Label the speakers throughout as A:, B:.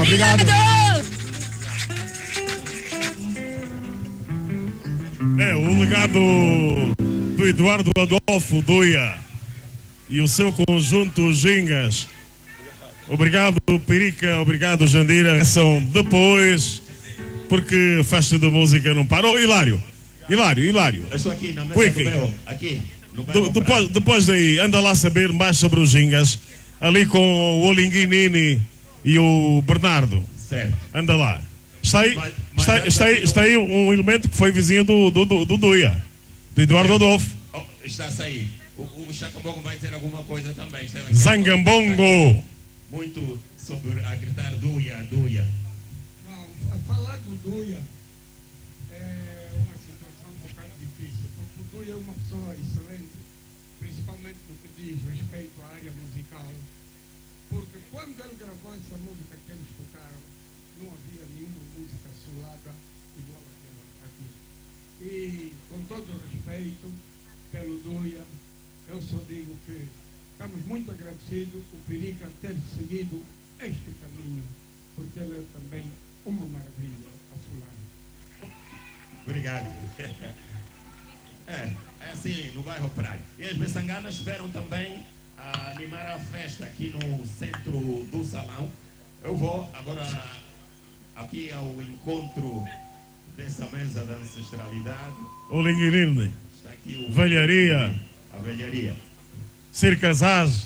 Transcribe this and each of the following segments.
A: Obrigado.
B: É o legado do Eduardo Adolfo Duia e o seu conjunto Gingas. Obrigado, Perica, obrigado, Jandira. São depois, porque festa de música não para. Oh, Hilário.
A: Eu estou aqui na mesa do meu, aqui.
B: Depois daí, anda lá saber mais sobre os Gingas, ali com o Olinguinini e o Bernardo.
A: Certo.
B: Anda lá. Está aí um elemento que foi vizinho do Duia, do Eduardo Adolfo.
A: Oh, está a sair. O Chacabongo vai dizer alguma coisa também.
B: Zangambongo.
A: Muito sobre a gritar Duia, Duia.
C: Não, a falar do Duia é uma situação um bocado difícil, porque o Duia é uma pessoa excelente, principalmente no que diz respeito à área musical, porque quando ele gravou essa música que eles tocaram, não havia nenhuma música solada igual àquela aqui. E com todo o respeito pelo Duia, eu só digo que estamos muito agradecidos o Perica ter seguido este caminho, porque ele é também uma maravilha a fulano.
A: Obrigado. É assim, no bairro Praia. E as Bessanganas esperam também animar a festa aqui no centro do salão. Eu vou agora aqui ao encontro dessa mesa da ancestralidade.
B: O Linguinini.
A: Está aqui o
B: Velharia.
A: A velharia.
B: Circasaz.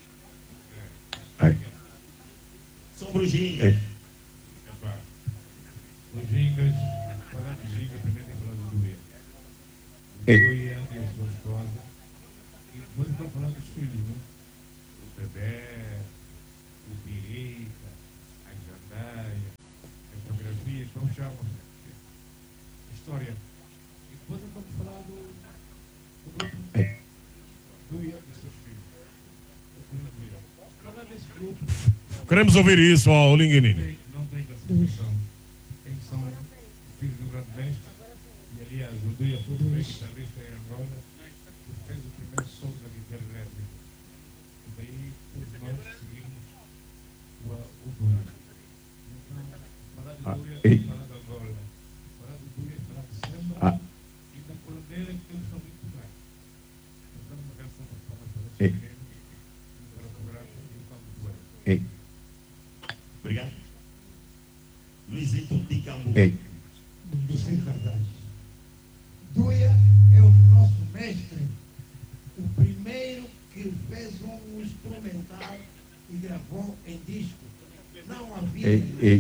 A: Sobre o Gingas.
D: O Gingas, falando de Gingas, primeiro tem que falar do Duia. O Duia e a sua esposa. E depois estão falando dos filhos, né? O Bebé, o Pirica, a Jandaia, as fotografias, como chamam? História. E depois vamos falar do grupo Duia e seus filhos. Falar desse grupo.
B: Queremos ouvir isso, ó, Linguinini.
D: Não tem classificação. Quem são os filhos do grande mestre? E aliás, o Duia foi guitarrista em Angola, que fez o primeiro solo da guitarra elétrica. E daí todos nós seguimos o Duia. Então, falar do Duia é falar de Angola. Falar do Duia é falar de samba. E da colandeira que eles são muito bem. Então, uma canção para falar para os meninos e para o programa e o campo do Duia.
A: Obrigado. Luizito Ticambu.
C: Do Circasaz. Duia é o nosso mestre, o primeiro que fez um instrumental e gravou em disco. Não havia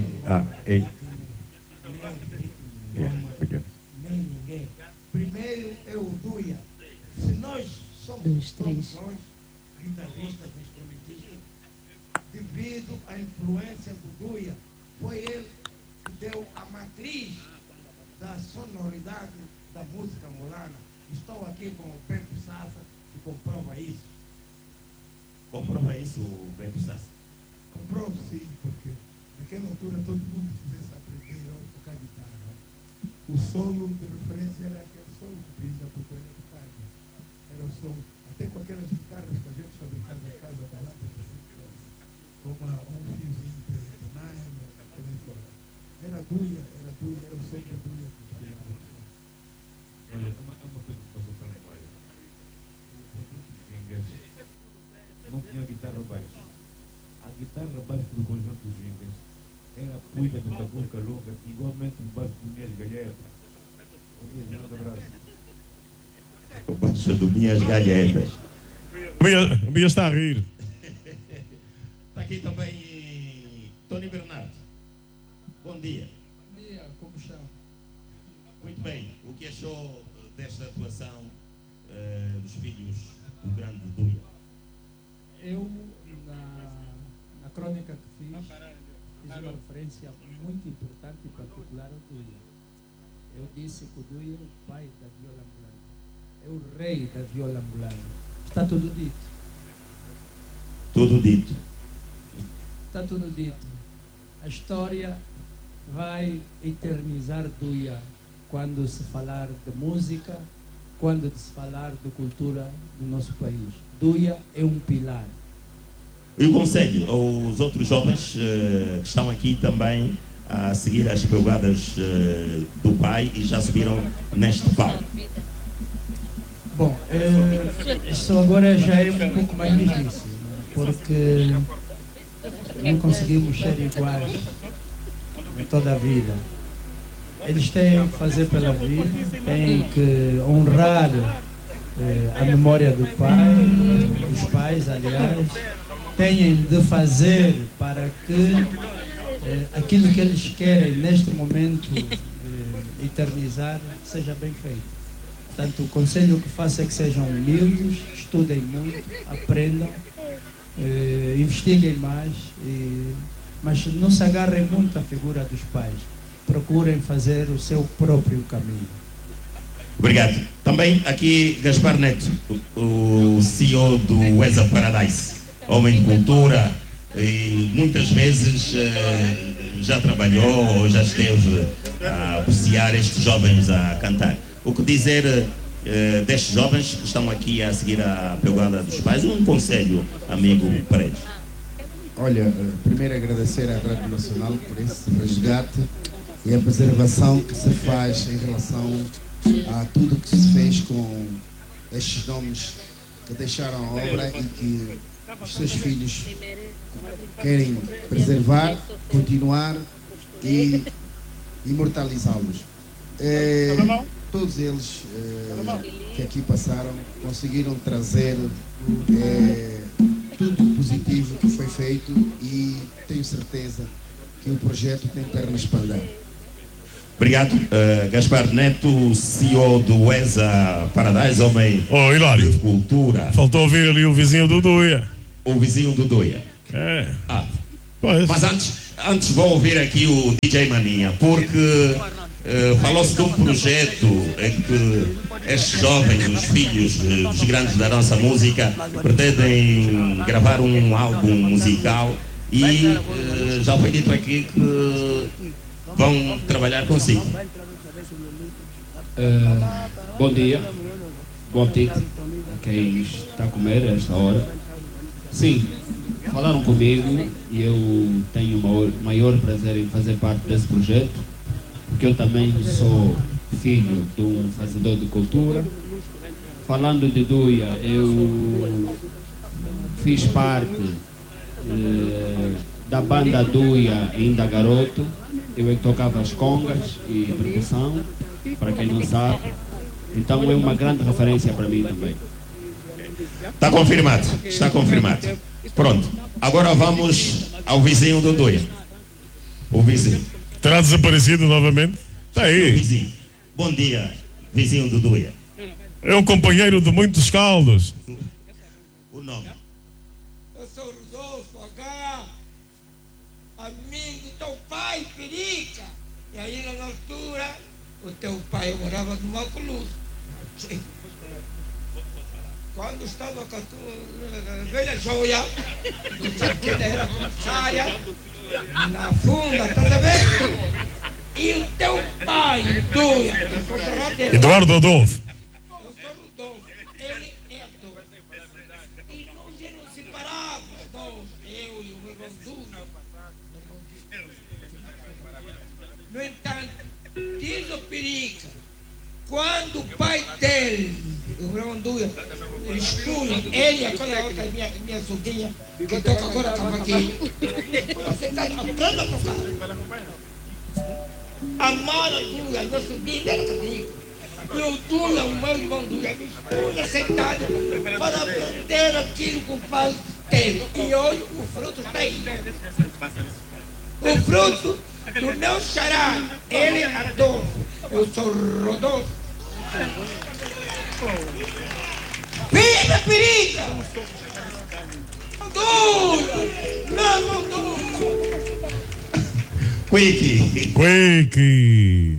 C: nem ninguém. Primeiro é o Duia. Se nós somos nós, guitarristas, instrumentistas, devido à influência do Duia, foi ele que deu a matriz da sonoridade da música angolana. Estou aqui com o Bento Sassa, que comprova isso.
A: Comprova isso, Bento Sassa?
C: Comprovo sim, porque naquela altura todo mundo quisesse aprender a tocar guitarra. O solo de referência era aquele solo que fiz a procura de guitarra. Era o solo, até com aquelas guitarras que a gente fabricava em casa da lata, com um fiozinho de nylon, aquela coisa. Era Duia, era o som da Duia.
D: Olha, uma coisa que passou para a memória. Gingas não tinha guitarra baixo. A guitarra baixo do conjunto dos Gingas era a puida de tabuca longa, igualmente o baixo do Minhas Galhetas. Um grande abraço.
A: O baixo do Minhas Galhetas.
B: O Bia está a rir.
A: Está aqui também Tony Bernardo. Bom dia.
C: Bom dia, como está?
A: Muito bem. O que achou desta atuação dos filhos do grande Duia?
E: Eu, na crônica que fiz uma referência muito importante e particular ao Duia. Eu disse que o Duia é o pai da viola ambulante, é o rei da viola ambulante. Está tudo dito.
A: Tudo dito.
E: Está tudo dito. A história vai eternizar Duia quando se falar de música, quando, 'se falar de música, quando, 'se falar de cultura do nosso país. Duia é um pilar.
A: E o conselho aos outros jovens que estão aqui também a seguir as pegadas do pai e já subiram neste palco.
E: Bom, isso agora já é um pouco mais difícil, porque não conseguimos ser iguais em toda a vida. Eles têm que fazer pela vida, têm que honrar a memória do pai, dos pais, aliás, têm de fazer para que aquilo que eles querem neste momento eternizar seja bem feito. Portanto, o conselho que faço é que sejam humildes, estudem muito, aprendam, investiguem mais, mas não se agarrem muito à figura dos pais. Procurem fazer o seu próprio caminho.
A: Obrigado. Também aqui Gaspar Neto, o CEO do WESA Paradise, homem de cultura, e muitas vezes já trabalhou ou já esteve a apreciar estes jovens a cantar. O que dizer destes jovens que estão aqui a seguir a pegada dos pais? Um conselho, amigo Paredes.
F: Olha, primeiro agradecer à Rádio Nacional por esse resgate e a preservação que se faz em relação a tudo que se fez com estes nomes que deixaram a obra e que os seus filhos querem preservar, continuar e imortalizá-los. Todos eles que aqui passaram conseguiram trazer tudo positivo que foi feito e tenho certeza que o projeto tem pernas para andar.
A: Obrigado. Gaspar Neto, CEO do WESA Paradise, homem
B: Hilário,
A: de cultura.
B: faltou ouvir ali o vizinho do Duia.
A: O vizinho do Duia.
B: Pois.
A: Mas antes vou ouvir aqui o DJ Maninha, porque falou-se de um projeto em que estes jovens, os filhos dos grandes da nossa música, pretendem gravar um álbum musical e já foi dito aqui que vão trabalhar consigo.
G: Bom dia, bom apetite a quem está a comer a esta hora. Sim, falaram comigo e eu tenho o maior prazer em fazer parte desse projeto, porque eu também sou filho de um fazedor de cultura. Falando de Duia, eu fiz parte da banda Duia ainda garoto. Eu é que tocava as congas e percussão, para quem não sabe. Então é uma grande referência para mim também.
A: Está confirmado, está confirmado. Pronto, agora vamos ao vizinho do Duia. O vizinho.
B: Terá desaparecido novamente? Está aí.
A: O vizinho. Bom dia, vizinho do Duia.
B: É um companheiro de muitos caldos.
A: O nome?
C: Eu sou Rodolfo H, amigo do teu pai, Perica. E aí na altura, o teu pai morava no Maculuso. Quando estava com a tua velha joia, do saqueiro era comissária, na funda, estás a ver? E o teu pai, Duia,
B: Eduardo Adolfo.
C: eu sou Rodolfo, ele é Adolfo. E nós não separávamos, eu e o irmão Duia. No entanto, diz o Perica, quando o pai dele, o irmão Duia, estuda, ele e aquela outra minha sobrinha, que toca agora estava aqui, você está aprendendo a tocar. A Mara Duia, minha sobrinha dela comigo. E o Duia, o meu irmão Duia, me estuda sentado para aprender aquilo que o pai teve. E hoje o fruto está aí. O fruto do meu xará, ele é Adolfo, eu sou Rodolfo. Vida, periga! Duia! Não, Duia!
B: Quake!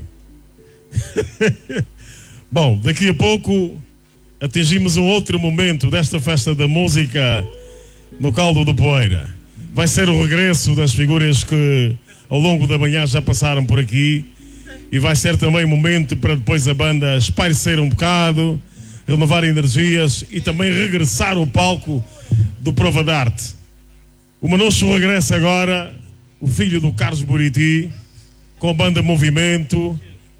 B: Bom, daqui a pouco atingimos um outro momento desta festa da música no Caldo do Poeira. Vai ser o regresso das figuras que ao longo da manhã já passaram por aqui e vai ser também momento para depois a banda espairecer um bocado, renovar energias e também regressar ao palco do Prova de Arte. O Manucho regressa agora, o filho do Carlos Buriti, com a banda Movimento,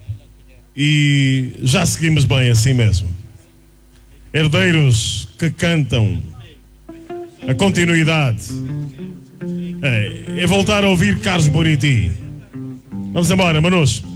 B: e já seguimos bem assim mesmo. Herdeiros que cantam a continuidade. É voltar a ouvir Carlos Buriti. Vamos embora, Manucho.